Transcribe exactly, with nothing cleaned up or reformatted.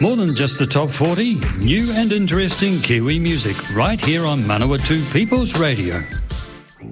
More than just the top forty, new and interesting Kiwi music right here on Manawatu People's Radio.